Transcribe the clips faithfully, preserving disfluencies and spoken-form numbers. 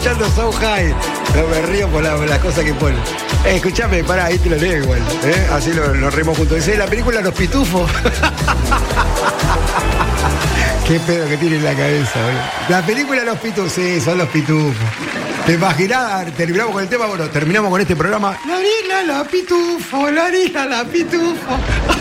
escuchando So High. No me río por las la cosas que ponen. Eh, escuchame, pará, ahí te lo leo igual. ¿eh? Así lo, lo rimos juntos. Dice la película Los Pitufos. Qué pedo que tiene en la cabeza, boludo. La película Los Pitufos, sí, son Los Pitufos. ¿Te imaginás? Terminamos con el tema, bueno, terminamos con este programa. La orina, la pitufo, la orina, la pitufo.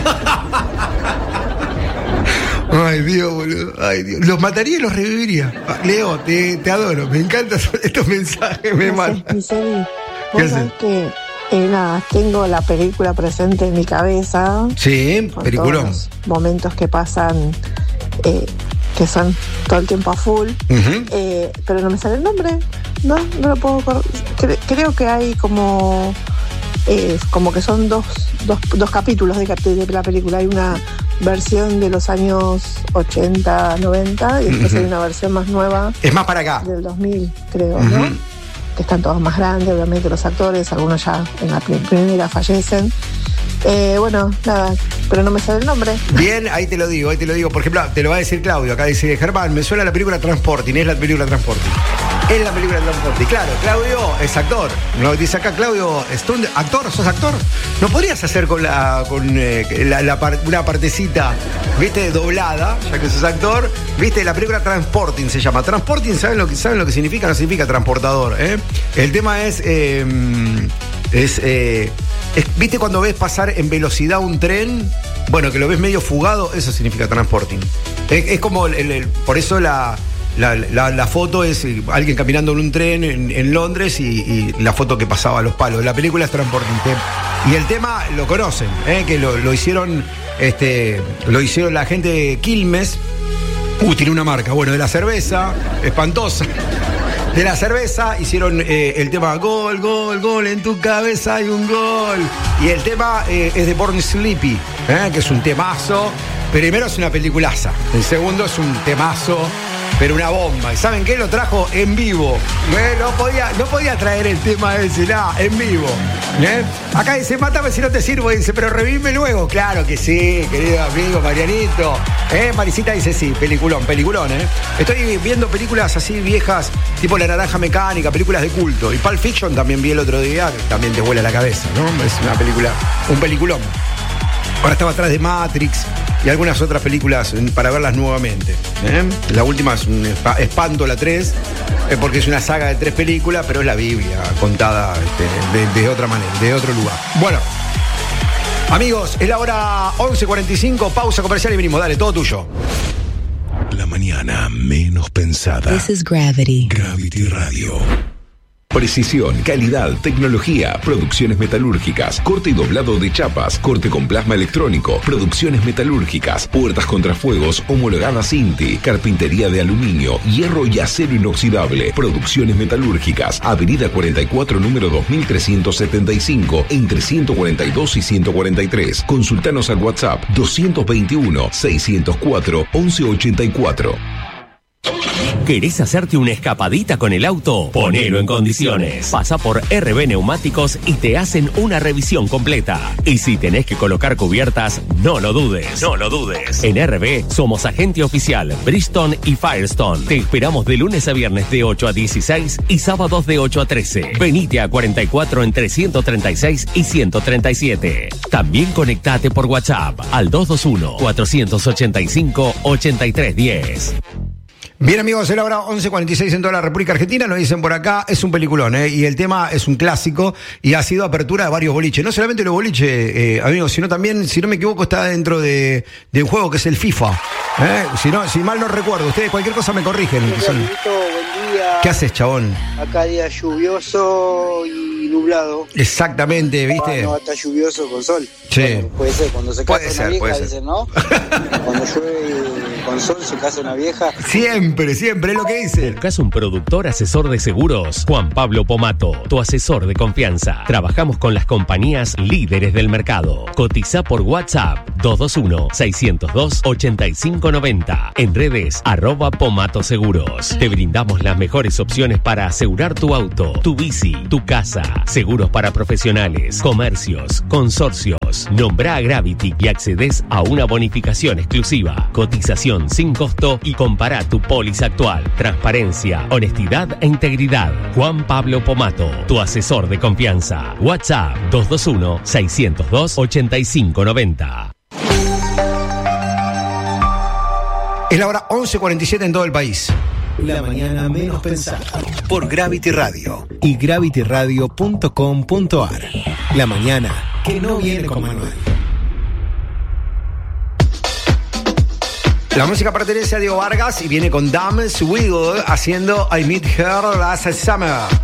Ay, Dios, boludo. Ay, Dios. Los mataría y los reviviría. Leo, te, te adoro. Me encantan estos mensajes. Me matan. ¿Qué haces? Que, eh, nada, tengo la película presente en mi cabeza. Sí, peliculón. Momentos que pasan, eh, que son todo el tiempo a full. Uh-huh. Eh, pero no me sale el nombre. No, no lo puedo acordar. Cre- creo que hay como... Eh, como que son dos, dos, dos capítulos de, de la película. Hay una versión de los años ochenta, noventa y después uh-huh. hay una versión más nueva. Es más para acá. Del dos mil, creo, uh-huh. ¿no? Que están todos más grandes, obviamente, los actores. Algunos ya en la primera fallecen. Eh, bueno, nada, pero no me sale el nombre. Bien, ahí te lo digo, ahí te lo digo. Por ejemplo, te lo va a decir Claudio. Acá dice, Germán, me suena la película Transporting. Es la película Transporting. Es la película Transporting. Claro, Claudio es actor. No, dice acá Claudio, Stund, actor, ¿sos actor? ¿No podrías hacer con la con eh, la, la par, una partecita, viste, doblada, ya que sos actor? Viste, la película Transporting se llama. Transporting, ¿saben lo que, ¿saben lo que significa? No significa transportador, ¿eh? El tema es... Eh, es eh, Es, ¿viste cuando ves pasar en velocidad un tren? Bueno, que lo ves medio fugado, eso significa transporting. Es, es como, el, el, el, por eso la, la, la, la foto es alguien caminando en un tren en, en Londres y, y la foto que pasaba a los palos. La película es transporting. Y el tema lo conocen, ¿eh? Que lo, lo hicieron este, lo hicieron la gente de Quilmes. Uh, tiene una marca, bueno, de la cerveza, espantosa. De la cerveza hicieron eh, el tema Gol, gol, gol, en tu cabeza hay un gol. Y el tema eh, es de Born Sleepy, eh, que es un temazo. Primero es una peliculaza. El segundo es un temazo, pero una bomba. ¿Y saben qué? Lo trajo en vivo. ¿Eh? No podía, no podía traer el tema ese, nada, en vivo. ¿Eh? Acá dice, mátame si no te sirvo. Dice, pero revíveme luego. Claro que sí, querido amigo Marianito. ¿Eh? Marisita dice, sí, peliculón, peliculón, ¿eh? Estoy viendo películas así viejas, tipo La Naranja Mecánica, películas de culto. Y Pulp Fiction también vi el otro día, que también te vuela la cabeza, ¿no? Es una película, un peliculón. Ahora estaba atrás de Matrix y algunas otras películas para verlas nuevamente. ¿eh? La última es un espanto, la tres, eh, porque es una saga de tres películas, pero es la Biblia contada este, de, de otra manera, de otro lugar. Bueno, amigos, es la hora once cuarenta y cinco, pausa comercial y venimos. Dale, todo tuyo. La mañana menos pensada. This is Gravity. Gravity Radio. Precisión, calidad, tecnología, producciones metalúrgicas, corte y doblado de chapas, corte con plasma electrónico, producciones metalúrgicas, puertas contrafuegos homologadas Inti, carpintería de aluminio, hierro y acero inoxidable, producciones metalúrgicas, avenida cuarenta y cuatro, número dos mil trescientos setenta y cinco, entre ciento cuarenta y dos y ciento cuarenta y tres. Consultanos al WhatsApp doscientos veintiuno, seiscientos cuatro, once ochenta y cuatro. ¿Querés hacerte una escapadita con el auto? Ponelo en condiciones. Pasa por R B Neumáticos y te hacen una revisión completa. Y si tenés que colocar cubiertas, no lo dudes. No lo dudes. En R B somos agente oficial Bridgestone y Firestone. Te esperamos de lunes a viernes de ocho a dieciséis y sábados de ocho a trece. Venite a cuarenta y cuatro entre ciento treinta y seis y ciento treinta y siete. También conectate por WhatsApp al dos dos uno, cuatro ocho cinco, ocho tres uno cero. Bien, amigos, es la hora once cuarenta y seis en toda la República Argentina. Nos dicen por acá, es un peliculón, ¿eh? Y el tema es un clásico y ha sido apertura de varios boliches. No solamente los boliches, eh, amigos, sino también, si no me equivoco, está dentro de, de un juego que es el FIFA. ¿eh? Si no, si mal no recuerdo, ustedes cualquier cosa me corrigen. Buen son... día, buen día. ¿Qué haces, chabón? Acá día lluvioso y nublado. Exactamente, ¿viste? Ah, no, está lluvioso con sol. Sí. Bueno, puede ser, cuando se Puede casa ser, una puede vieja, ser. dicen, ¿no? Cuando llueve con sol se casa una vieja. Siempre, siempre es lo que dice. ¿Buscas un productor asesor de seguros? Juan Pablo Pomato, tu asesor de confianza. Trabajamos con las compañías líderes del mercado. Cotiza por WhatsApp dos dos uno, seiscientos dos, ochenta y cinco noventa. En redes, arroba Pomato Seguros. Te brindamos las mejores opciones para asegurar tu auto, tu bici, tu casa. Seguros para profesionales, comercios, consorcios. Nombrá a Gravity y accedes a una bonificación exclusiva. Cotización revisión sin costo y compará tu póliza actual. Transparencia, honestidad e integridad. Juan Pablo Pomato, tu asesor de confianza. WhatsApp dos dos uno, seis cero dos, ocho cinco nueve cero. Es la hora once cuarenta y siete en todo el país. La mañana menos pensada. Por Gravity Radio. Y gravity radio punto com punto a r. La mañana que no viene con manual. La música pertenece a Diego Vargas y viene con Dams Wiggle haciendo I Meet Her Last Summer.